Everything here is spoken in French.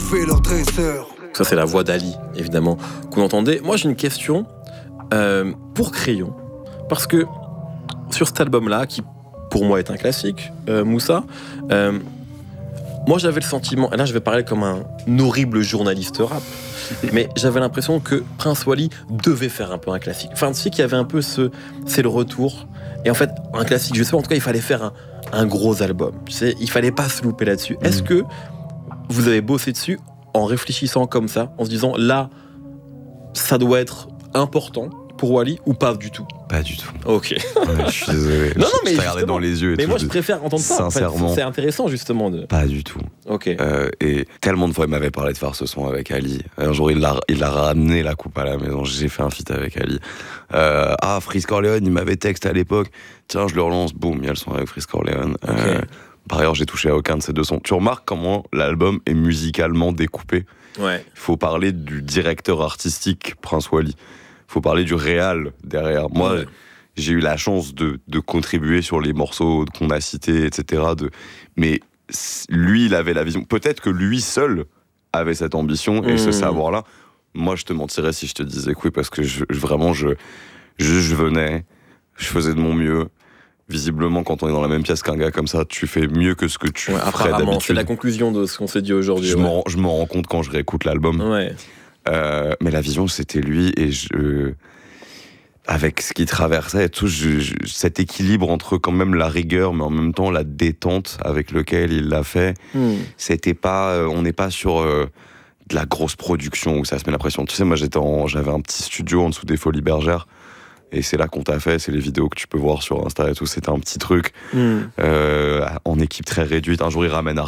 bouffer leur dresseur. Ça, c'est la voix d'Ali, évidemment, qu'on entendait. Moi, j'ai une question pour Crayon. Parce que sur cet album-là, qui pour moi est un classique, Moussa, moi j'avais le sentiment, et là je vais parler comme un horrible journaliste rap, mais j'avais l'impression que Prince Wally devait faire un peu un classique. Enfin, tu sais qu'il y avait un peu c'est le retour. Et en fait, un classique, je sais pas, en tout cas, il fallait faire un gros album. Tu sais, il fallait pas se louper là-dessus. Est-ce que vous avez bossé dessus en réfléchissant comme ça, en se disant, là, ça doit être important pour Wally ou pas du tout? Pas du tout. Ok. Ouais, je suis désolé. Non, mais je t'ai regardé dans les yeux. Mais moi, je préfère entendre ça. Sincèrement. En fait. C'est intéressant, justement. Pas du tout. Ok. Et tellement de fois, il m'avait parlé de faire ce son avec Ali. Un jour, il a ramené la coupe à la maison. J'ai fait un feat avec Ali. Freeze Corleone, il m'avait texté à l'époque. Tiens, je le relance. Boum, il y a le son avec Freeze Corleone. Okay. Par ailleurs, j'ai touché à aucun de ces deux sons. Tu remarques comment l'album est musicalement découpé. Ouais. Il faut parler du directeur artistique, Prince Wally. Il faut parler du réal derrière. Moi, j'ai eu la chance de contribuer sur les morceaux qu'on a cités, etc. Mais lui, il avait la vision. Peut-être que lui seul avait cette ambition et ce savoir-là. Moi, je te mentirais si je te disais que oui, parce que je venais, je faisais de mon mieux. Visiblement, quand on est dans la même pièce qu'un gars comme ça, tu fais mieux que ce que tu ferais d'habitude. C'est la conclusion de ce qu'on s'est dit aujourd'hui. Je m'en rends compte quand je réécoute l'album. Ouais. Mais la vision, c'était lui, et avec ce qu'il traversait et tout, cet équilibre entre quand même la rigueur, mais en même temps la détente avec lequel il l'a fait, c'était pas, on n'est pas sur de la grosse production où ça se met la pression. Tu sais, moi j'avais un petit studio en dessous des Folies Bergères, et c'est là qu'on t'a fait, c'est les vidéos que tu peux voir sur Insta et tout, c'était un petit truc en équipe très réduite. Un jour il ramène